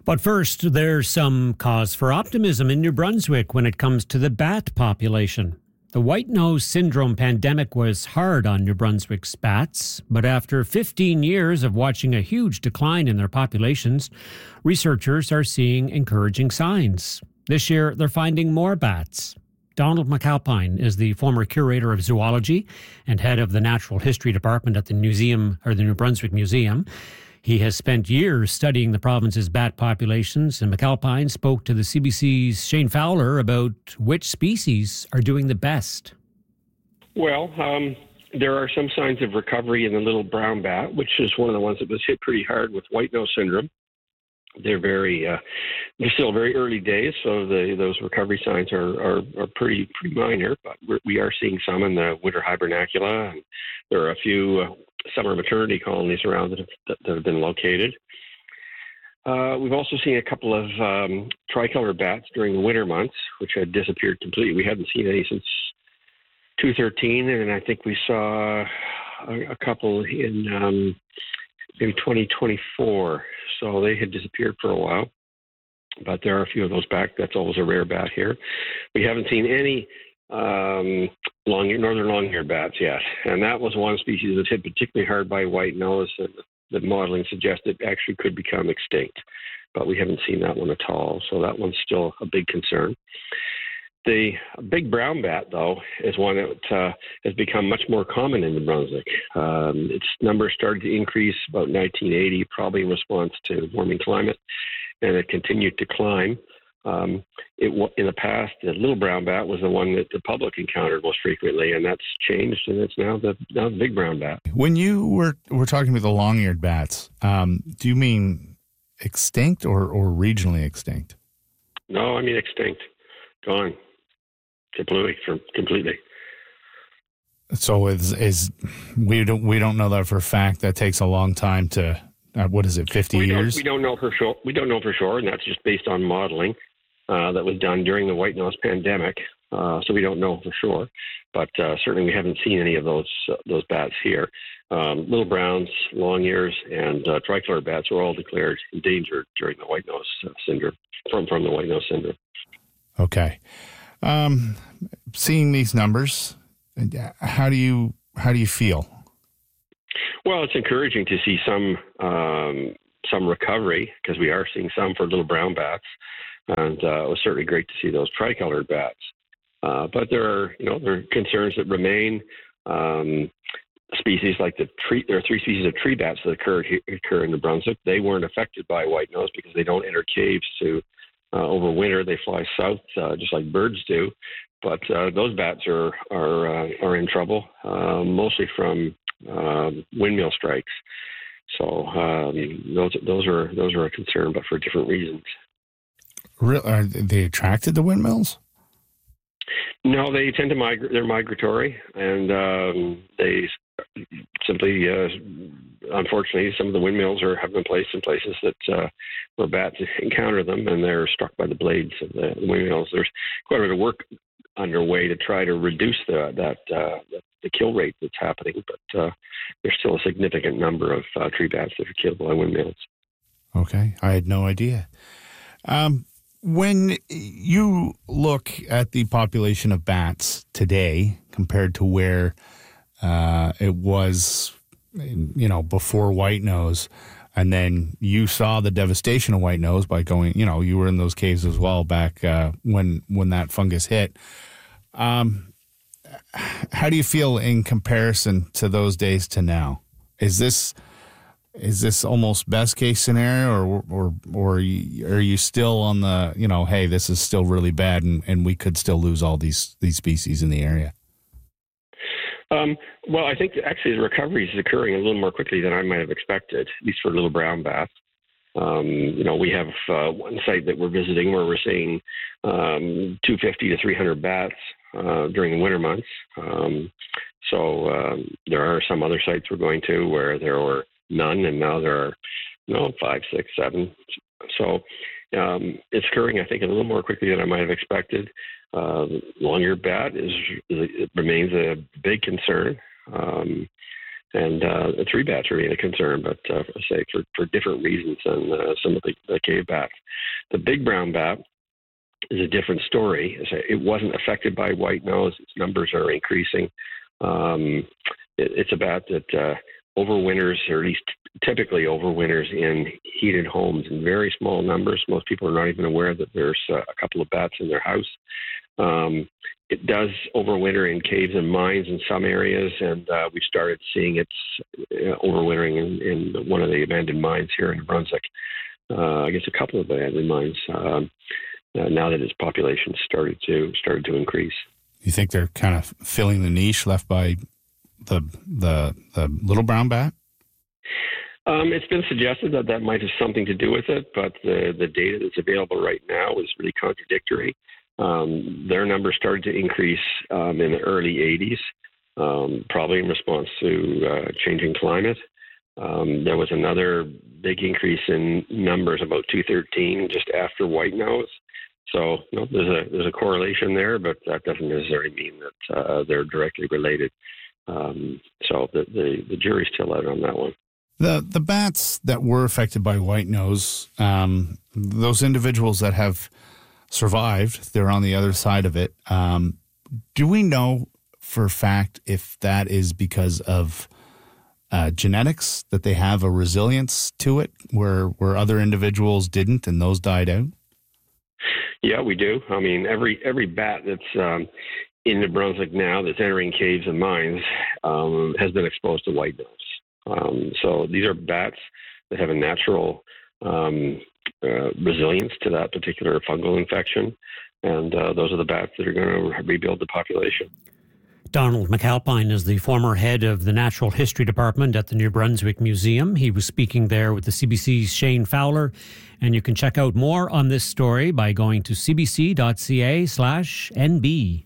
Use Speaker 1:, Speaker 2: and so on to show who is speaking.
Speaker 1: But first, there's some cause for optimism in New Brunswick when it comes to the bat population. The white nose syndrome pandemic was hard on New Brunswick's bats, but after 15 years of watching a huge decline in their populations, researchers are seeing encouraging signs. This year, they're finding more bats. Donald McAlpine is the former curator of zoology and head of the natural history department at the New Brunswick Museum. He has spent years studying the province's bat populations, and McAlpine spoke to the CBC's Shane Fowler about which species are doing the best.
Speaker 2: Well, there are some signs of recovery in the little brown bat, which is one of the ones that was hit pretty hard with white nose syndrome. They're still very early days, so those recovery signs are pretty minor. But we are seeing some in the winter hibernacula, and there are a few summer maternity colonies around that have been located. We've also seen a couple of tricolored bats during the winter months, which had disappeared completely. We hadn't seen any since 2013, and I think we saw a couple in maybe 2024. So they had disappeared for a while, but there are a few of those back. That's always a rare bat here. We haven't seen any northern long-eared bats yet, and that was one species that was hit particularly hard by white nose, and the modeling suggests it actually could become extinct, but we haven't seen that one at all, so that one's still a big concern. The big brown bat, though, is one that has become much more common in New Brunswick. Its numbers started to increase about 1980, probably in response to warming climate, and it continued to climb. In the past, the little brown bat was the one that the public encountered most frequently, and that's changed, and it's now the big brown bat.
Speaker 3: When you were talking about the long-eared bats, do you mean extinct or regionally extinct?
Speaker 2: No, I mean extinct, gone, completely.
Speaker 3: So is we don't know that for a fact. That takes a long time to. What is it? 50 years?
Speaker 2: We don't know for sure. We don't know for sure, and that's just based on modeling that was done during the white nose pandemic. So we don't know for sure, but certainly we haven't seen any of those bats here. Little browns, long ears, and tricolored bats were all declared endangered during the white nose syndrome from the white nose syndrome.
Speaker 3: Okay, seeing these numbers, how do you feel?
Speaker 2: Well, it's encouraging to see some recovery, because we are seeing some for little brown bats, and it was certainly great to see those tricolored bats. But there are concerns that remain. Species like there are 3 species of tree bats that occur in New Brunswick. They weren't affected by white nose because they don't enter caves to overwinter. They fly south just like birds do. But those bats are in trouble, mostly from windmill strikes. So those are a concern, but for different reasons.
Speaker 3: Are they attracted to windmills?
Speaker 2: No, they tend to migrate. They're migratory, and they simply, unfortunately, some of the windmills have been placed in places that where bats encounter them, and they're struck by the blades of the windmills. There's quite a bit of work underway to try to reduce the kill rate that's happening, but there's still a significant number of tree bats that are killed by windmills.
Speaker 3: Okay, I had no idea. When you look at the population of bats today compared to where it was, before white nose, and then you saw the devastation of white nose by going, you were in those caves as well back when that fungus hit. How do you feel in comparison to those days to now? Is this almost best case scenario, or are you still on the, hey, this is still really bad and we could still lose all these species in the area?
Speaker 2: Well, I think actually the recovery is occurring a little more quickly than I might have expected, at least for little brown bats. We have one site that we're visiting where we're seeing 250 to 300 bats during the winter months. So there are some other sites we're going to where there were none, and now there are 5, 6, 7. So it's occurring, I think, a little more quickly than I might have expected. Long-eared bat remains a big concern. And the tree bats remain a concern, but I say for different reasons than some of the cave bats. The big brown bat is a different story. It wasn't affected by white nose. Its numbers are increasing. It's a bat that overwinters, or at least typically overwinters in heated homes in very small numbers. Most people are not even aware that there's a couple of bats in their house. It does overwinter in caves and mines in some areas, and we've started seeing its overwintering in one of the abandoned mines here in New Brunswick. I guess a couple of abandoned mines. Now that its population started to increase.
Speaker 3: You think they're kind of filling the niche left by the little brown bat?
Speaker 2: It's been suggested that might have something to do with it, but the data that's available right now is really contradictory. Their numbers started to increase in the early 80s, probably in response to changing climate. There was another big increase in numbers about 2013, just after white nose. So there's a correlation there, but that doesn't necessarily mean that they're directly related. So the jury's still out on that one.
Speaker 3: The bats that were affected by white nose, those individuals that have survived, they're on the other side of it. Do we know for a fact if that is because of genetics, that they have a resilience to it where other individuals didn't and those died out?
Speaker 2: Yeah, we do. I mean, every bat that's in New Brunswick now that's entering caves and mines has been exposed to white nose. So these are bats that have a natural resilience to that particular fungal infection, and those are the bats that are going to rebuild the population.
Speaker 1: Donald McAlpine is the former head of the Natural History Department at the New Brunswick Museum. He was speaking there with the CBC's Shane Fowler, and you can check out more on this story by going to cbc.ca/NB.